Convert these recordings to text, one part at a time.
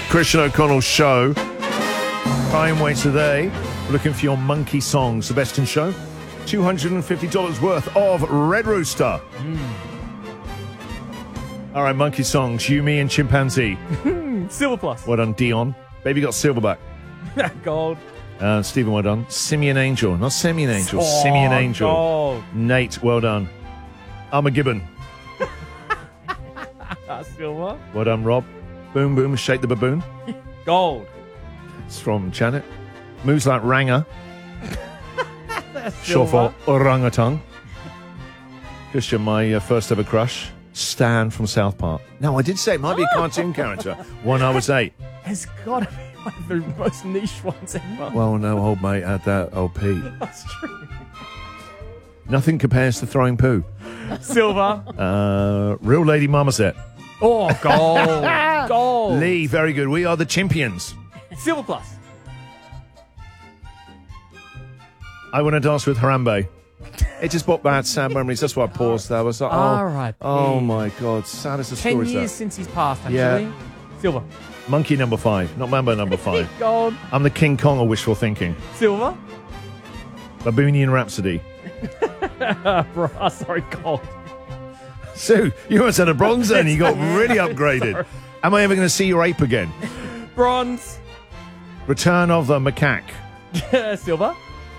Christian O'Connell Show. Timeway today. Looking for your monkey songs. The best in show. $250 worth of Red Rooster. All right, monkey songs. You, me, and chimpanzee. Silver plus. Well done, Dion. Baby got silverback. Gold. Stephen, well done. Simeon Angel. Not Simeon Angel. Simeon Angel. Gold. Nate, well done. I'm a Gibbon. Silver. Well done, Rob. Boom, boom, shake the baboon. Gold. It's from Janet. Moves like Ranger. Short Silver. for orangutan. Christian, my first ever crush. Stan from South Park. No, I did say it might be a cartoon character when I was 8. It's got to be one of the most niche ones ever. Well, no, old mate had that OP. That's true. Nothing compares to throwing poo. Silver. Real Lady Marmoset. Oh, gold. Gold. Lee, very good. We are the champions. Silver plus. I want to dance with Harambe. It just brought back sad memories. That's why I paused there. I was like, R.I.P. oh my God. Sad as a 10 story is years that. since he's passed, actually. Yeah. Silver. Monkey number 5, not Mambo number 5. Gold. I'm the King Kong of wishful thinking. Silver. Baboonian Rhapsody. Sorry, gold. Sue, you almost had a bronze then. You got really upgraded. Sorry. Am I ever going to see your ape again? Bronze. Return of the Macaque. Silver.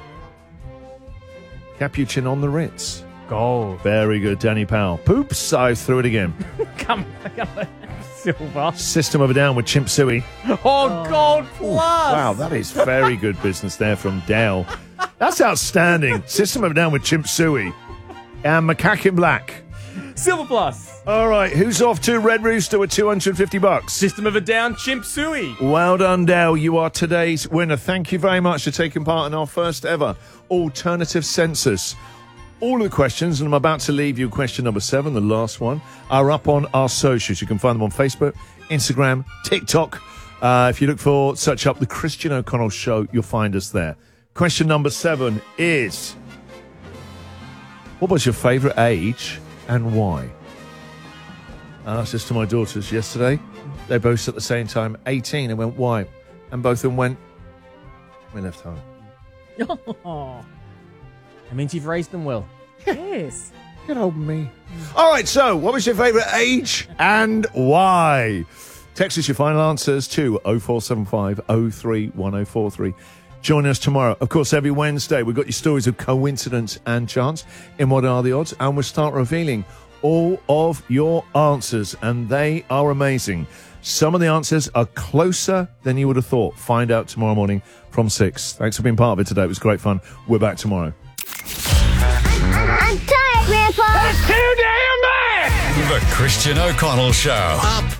Capuchin on the Ritz. Gold. Very good, Danny Powell. Poops, I threw it again. Come on. Silver. System of a Down with Chimp Suey. Oh, gold plus. Wow, that is very good business there from Dell. That's outstanding. System of a Down with Chimp Suey. And Macaque in Black. Silver plus. All right, who's off to Red Rooster with $250? System of a Down, Chimp Suey. Well done, Dell. You are today's winner. Thank you very much for taking part in our first ever alternative census. All of the questions, and I'm about to leave you question number 7, the last one, are up on our socials. You can find them on Facebook, Instagram, TikTok. If you look for, search up The Christian O'Connell Show, you'll find us there. Question number 7 is, what was your favourite age and why? I asked this to my daughters yesterday. They both said at the same time, 18, and went, why? And both of them went, we left home. Oh. That means you've raised them well. Yes. Good old me. All right, so what was your favourite age and why? Text us your final answers to 0475 031043. Join us tomorrow. Of course, every Wednesday, we've got your stories of coincidence and chance in What Are the Odds, and we'll start revealing all of your answers, and they are amazing. Some of the answers are closer than you would have thought. Find out tomorrow morning from 6. Thanks for being part of it today. It was great fun. We're back tomorrow. I'm tired, Grandpa. That's too damn bad! The Christian O'Connell Show. Up